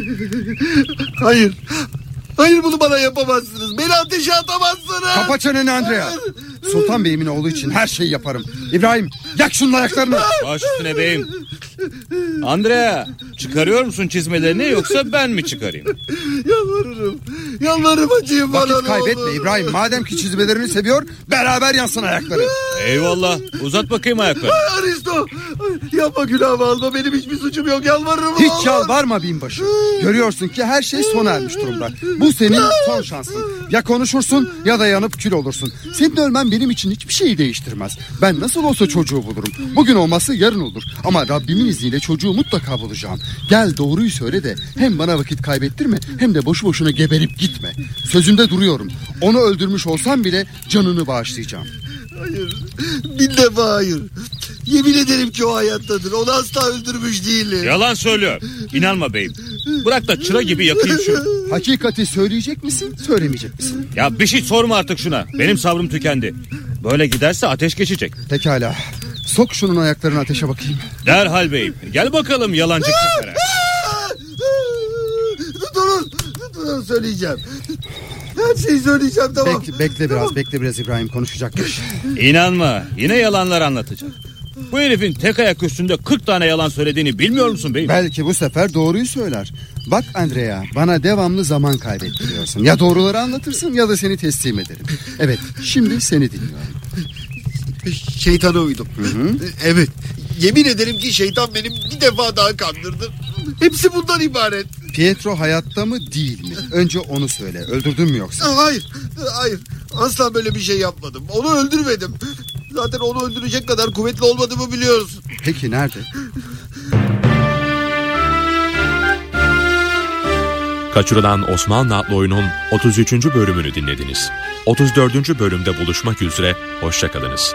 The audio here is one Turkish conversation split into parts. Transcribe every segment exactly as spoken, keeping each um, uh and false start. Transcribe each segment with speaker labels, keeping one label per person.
Speaker 1: Hayır. Hayır, bunu bana yapamazsınız. Beni ateşe atamazsınız.
Speaker 2: Kapa çeneni Andrea. Sultan Bey'imin oğlu için her şeyi yaparım. İbrahim, yak şunun ayaklarını.
Speaker 3: Baş üstüne beyim. Andrea, çıkarıyor musun çizmelerini yoksa ben mi çıkarayım?
Speaker 1: Yalvarırım. Yalvarırım, acıyım bana.
Speaker 2: Vakit kaybetme olur İbrahim. Madem ki çizmelerini seviyor, beraber yansın ayakları.
Speaker 3: Eyvallah. Uzat bakayım ayakları.
Speaker 1: Ay Aristo. Yapma, günahımı alma. Benim hiçbir suçum yok. Yalvarırım.
Speaker 2: Hiç yalvarma binbaşı. Görüyorsun ki her şey sona ermiş durumda. Bu senin son şansın. Ya konuşursun ya da yanıp kül olursun. Senin ölmen benim için hiçbir şeyi değiştirmez. Ben nasıl olsa çocuğu bulurum. Bugün olması yarın olur. Ama Rabbimin izniyle çocuğu mutlaka bulacağım. Gel doğruyu söyle de hem bana vakit kaybettirme hem de boşu boşuna geberip gitme. Sözümde duruyorum. Onu öldürmüş olsam bile canını bağışlayacağım.
Speaker 1: Hayır. Bir defa hayır. Yemin ederim ki o hayattadır. Onu asla öldürmüş değilim.
Speaker 3: Yalan söylüyor. İnanma beyim. Bırak da çıra gibi yakayım şunu.
Speaker 2: Hakikati söyleyecek misin, söylemeyecek misin?
Speaker 3: Ya bir şey sorma artık şuna. Benim sabrım tükendi. Böyle giderse ateş geçecek.
Speaker 2: Pekala. Sok şunun ayaklarını ateşe bakayım.
Speaker 3: Derhal beyim. Gel bakalım yalancı sefere.
Speaker 1: Durun. Durun, söyleyeceğim. Her şeyi söyleyeceğim, tamam.
Speaker 2: Bekle, bekle biraz, bekle biraz İbrahim, konuşacakmış.
Speaker 3: İnanma. Yine yalanlar anlatacak. Bu herifin tek ayak üstünde kırk tane yalan söylediğini bilmiyor musun beyim?
Speaker 2: Belki bu sefer doğruyu söyler. Bak Andrea, bana devamlı zaman kaybettiriyorsun. Ya doğruları anlatırsın ya da seni teslim ederim. Evet, şimdi seni dinliyorum.
Speaker 1: Şeytana uydum. Hı hı. Evet. Yemin ederim ki şeytan benim bir defa daha kandırdı. Hepsi bundan ibaret.
Speaker 2: Pietro hayatta mı değil mi? Önce onu söyle. Öldürdün mü yoksa?
Speaker 1: Hayır. Hayır. Asla böyle bir şey yapmadım. Onu öldürmedim. Zaten onu öldürecek kadar kuvvetli olmadığımı biliyoruz.
Speaker 2: Peki nerede?
Speaker 4: Kaçırılan Osmanlı adlı oyunun otuz üçüncü bölümünü dinlediniz. otuz dördüncü bölümde buluşmak üzere, hoşçakalınız.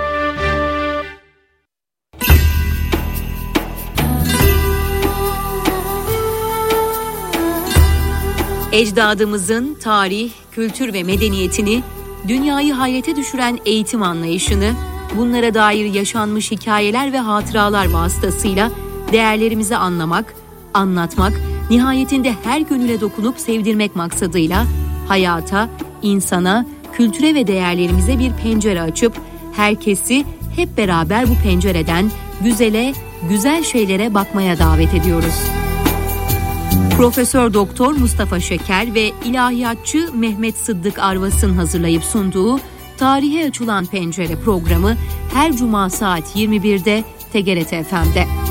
Speaker 5: Ecdadımızın tarih, kültür ve medeniyetini, dünyayı hayrete düşüren eğitim anlayışını, bunlara dair yaşanmış hikayeler ve hatıralar vasıtasıyla değerlerimizi anlamak, anlatmak, nihayetinde her gönüle dokunup sevdirmek maksadıyla hayata, insana, kültüre ve değerlerimize bir pencere açıp herkesi hep beraber bu pencereden güzele, güzel şeylere bakmaya davet ediyoruz. Profesör Doktor Mustafa Şeker ve ilahiyatçı Mehmet Sıddık Arvas'ın hazırlayıp sunduğu Tarihe Açılan Pencere programı her cuma saat yirmi birde T G R T F M'de.